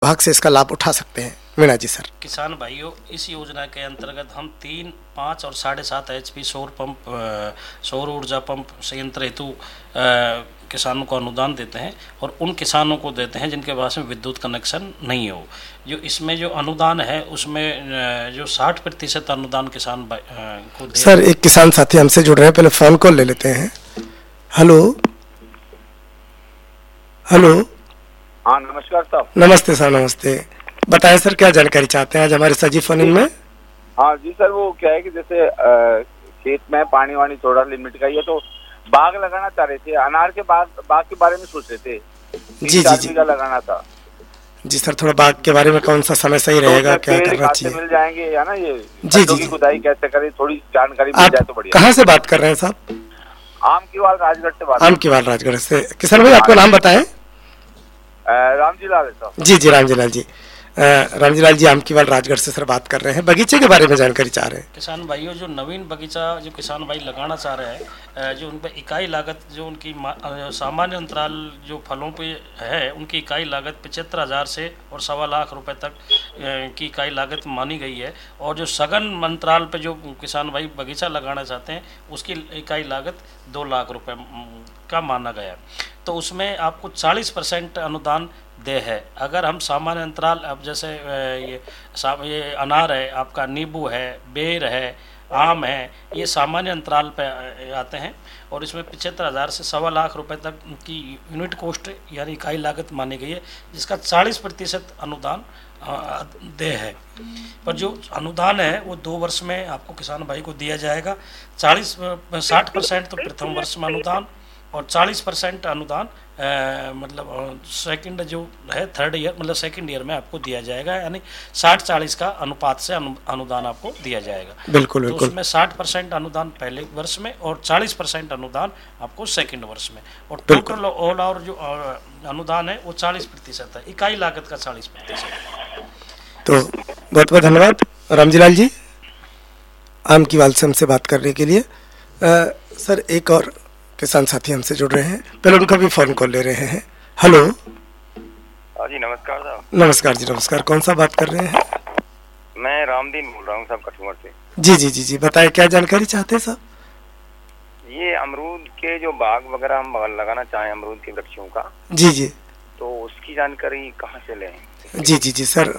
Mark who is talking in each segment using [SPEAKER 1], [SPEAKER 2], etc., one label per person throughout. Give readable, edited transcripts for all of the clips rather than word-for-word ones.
[SPEAKER 1] विभाग से इसका लाभ उठा सकते हैं? मीणा जी सर।
[SPEAKER 2] किसान भाइयों, इस योजना के अंतर्गत हम 3, 5 और 7.5 HP सौर ऊर्जा पंप संयंत्र हेतु किसानों को अनुदान देते हैं, और उन किसानों को देते हैं जिनके पास में विद्युत कनेक्शन नहीं हो। जो इसमें जो अनुदान है उसमें जो 60% अनुदान किसान को दे।
[SPEAKER 1] सर एक किसान साथी हमसे जुड़ रहे हैं, पहले फोन कॉल ले लेते हैं। Hello hello.
[SPEAKER 3] हाँ नमस्कार साहब।
[SPEAKER 1] नमस्ते सर, नमस्ते। बताएं सर, क्या जानकारी चाहते हैं आज हमारे सजीव फोन इन में?
[SPEAKER 3] हाँ जी सर, वो क्या है कि जैसे खेत में पानी वानी थोड़ा लिमिट का ही है, तो बाग लगाना चाह रहे थे, अनार के बाग के बारे में सोच रहे थे।
[SPEAKER 1] जी जी जी,
[SPEAKER 3] लगाना था
[SPEAKER 1] जी सर। थोड़ा बाग के बारे में कौन सा समय सही रहेगा, क्या करना चाहिए?
[SPEAKER 3] मिल जाएंगे या ना, ये
[SPEAKER 1] जी जी,
[SPEAKER 3] खुदाई कैसे करें, थोड़ी जानकारी मिल जाए तो बढ़िया।
[SPEAKER 1] कहाँ से बात कर रहे हैं साहब?
[SPEAKER 3] आमकीवाल राजगढ़ से बात।
[SPEAKER 1] आमकीवाल राजगढ़ से। किसान भाई आपका नाम बताएं।
[SPEAKER 3] रामजी लाल है साहब।
[SPEAKER 1] जी जी, रामजी लाल जी। रामजी लाल जी आमकीवाल राजगढ़ से सर बात कर रहे हैं, बगीचे के बारे में जानकारी चाह रहे हैं।
[SPEAKER 2] किसान भाइयों, जो नवीन बगीचा जो किसान भाई लगाना चाह रहे हैं, जो उन पर इकाई लागत, जो उनकी सामान्य अंतराल जो फलों पे है, उनकी इकाई लागत 75,000 से और 1.25 लाख रुपए तक की इकाई लागत मानी गई है। और जो सघन अंतराल पे जो किसान भाई बगीचा लगाना चाहते हैं, उसकी इकाई लागत 2 लाख रुपए का माना गया। तो उसमें आपको 40% अनुदान दे है। अगर हम सामान्य अंतराल, अब जैसे ये अनार है आपका, नींबू है, बेर है, आम है, ये सामान्य अंतराल पे आते हैं, और इसमें 75,000 से 1.25 लाख रुपए तक की यूनिट कॉस्ट यानी इकाई लागत मानी गई है, जिसका 40% अनुदान दे है। पर जो अनुदान है वो 2 वर्ष में आपको किसान भाई को दिया जाएगा। 60% तो प्रथम वर्ष में अनुदान, और 40% अनुदान मतलब सेकंड जो है, थर्ड ईयर मतलब सेकंड ईयर में आपको दिया जाएगा, यानी 60-40 का अनुपात से अनुदान आपको दिया जाएगा।
[SPEAKER 1] बिल्कुल
[SPEAKER 2] तो
[SPEAKER 1] बिल्कुल।
[SPEAKER 2] उसमें 60% अनुदान पहले वर्ष में और 40% अनुदान आपको सेकंड वर्ष में, और टोटल ऑल ओवर जो अनुदान है वो 40% है, इकाई लागत का 40%।
[SPEAKER 1] तो बहुत बहुत धन्यवाद रामजी लाल जी आमकीवाल से हमसे बात करने के लिए। सर एक और किसान साथी हमसे जुड़ रहे हैं, पहले उनका भी फोन कॉल ले रहे हैं। हेलो
[SPEAKER 4] जी नमस्कार साहब।
[SPEAKER 1] नमस्कार जी, नमस्कार। कौन सा बात कर रहे हैं?
[SPEAKER 4] मैं रामदीन बोल रहा हूँ साहब, कठुआ से।
[SPEAKER 1] जी जी जी जी, बताएं क्या जानकारी चाहते हैं साहब?
[SPEAKER 4] ये अमरूद के जो बाग वगैरह हम लगाना चाहें, अमरूद के वृक्षों का।
[SPEAKER 1] जी जी,
[SPEAKER 4] तो उसकी जानकारी कहाँ से लें?
[SPEAKER 1] जी जी जी सर,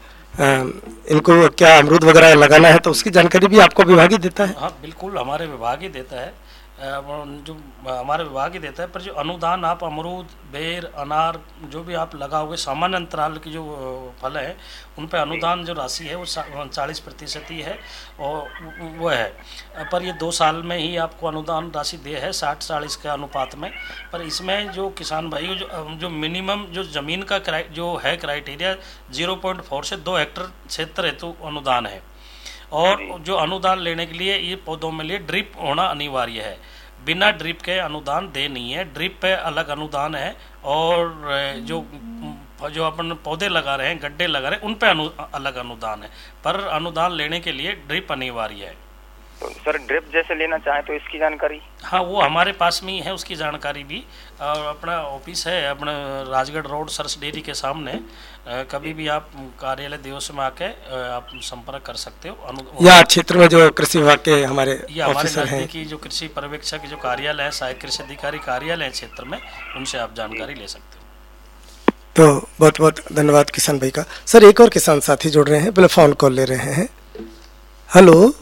[SPEAKER 1] इनको क्या अमरूद वगैरह लगाना है तो उसकी जानकारी भी आपको विभाग ही देता है?
[SPEAKER 2] हाँ बिल्कुल, हमारे विभाग ही देता है, जो हमारे विभाग ही देता है। पर जो अनुदान आप अमरूद, बेर, अनार जो भी आप लगाओगे, सामान्य अंतराल की जो फल है, उन पे अनुदान जो राशि है वो 40% ही है, और वो है। पर ये 2 साल में ही आपको अनुदान राशि दे है 60-40 के अनुपात में। पर इसमें जो किसान भाई जो मिनिमम जो ज़मीन का जो है क्राइटेरिया 0.4 से 2 हेक्टेयर क्षेत्र हेतु अनुदान है, और जो अनुदान लेने के लिए ये पौधों में लिए ड्रिप होना अनिवार्य है। बिना ड्रिप के अनुदान दे नहीं है, ड्रिप पे अलग अनुदान है, और जो अपन पौधे लगा रहे हैं, गड्ढे लगा रहे हैं, उन पे अलग अनुदान है। पर अनुदान लेने के लिए ड्रिप अनिवार्य है।
[SPEAKER 4] तो सर ड्रिप जैसे लेना चाहें तो इसकी जानकारी?
[SPEAKER 2] हाँ, वो हमारे पास में ही है उसकी जानकारी भी, और अपना ऑफिस है अपना राजगढ़ रोड सरस डेयरी के सामने। कभी भी आप कार्यालय दिवस में आके आप संपर्क कर सकते हो।
[SPEAKER 1] या क्षेत्र में जो कृषि विभाग के हमारे ऑफिसर हैं,
[SPEAKER 2] नजदीकी जो कृषि पर्यवेक्षक जो कार्यालय है, सहायक कृषि अधिकारी कार्यालय है क्षेत्र में, उनसे आप जानकारी ले सकते हो।
[SPEAKER 1] तो बहुत बहुत धन्यवाद किसान भाई का। सर एक और किसान साथी जुड़ रहे हैं, पहले फोन कॉल ले रहे हैं। हेलो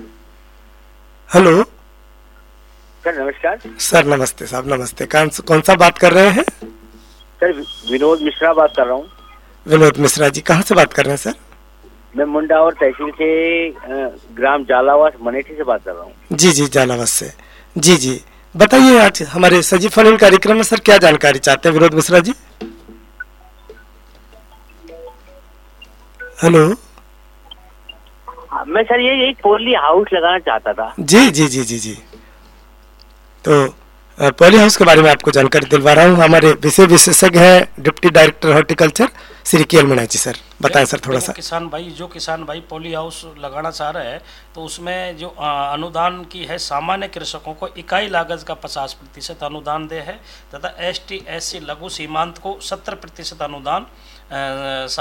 [SPEAKER 1] हेलो
[SPEAKER 5] सर नमस्कार।
[SPEAKER 1] सर नमस्ते साहब, नमस्ते। कौन सा बात कर रहे हैं?
[SPEAKER 5] सर विनोद मिश्रा बात कर रहा हूँ।
[SPEAKER 1] विनोद मिश्रा जी, कहाँ से बात कर रहे हैं सर?
[SPEAKER 5] मैं मुंडा और तहसील से ग्राम जालावास मनेठी से बात कर रहा हूँ।
[SPEAKER 1] जी जी, जालावास से। जी जी, बताइए आज हमारे सजीव फोन कार्यक्रम में सर क्या जानकारी चाहते हैं विनोद मिश्रा जी? हेलो,
[SPEAKER 5] मैं सर ये एक पॉली हाउस लगाना चाहता था।
[SPEAKER 1] जी जी जी जी जी, तो पॉली हाउस के बारे में आपको जानकारी दिलवा रहा हूँ। हमारे विषय विशेषज्ञ हैं डिप्टी डायरेक्टर हॉर्टिकल्चर श्री के मीणा जी। सर बताएं सर थोड़ा सा।
[SPEAKER 2] किसान भाई पॉली हाउस लगाना चाह रहे हैं, तो उसमें जो अनुदान की है, सामान्य कृषकों को इकाई लागत का 50% अनुदान दे है, तथा ST SC लघु सीमांत को 70% अनुदान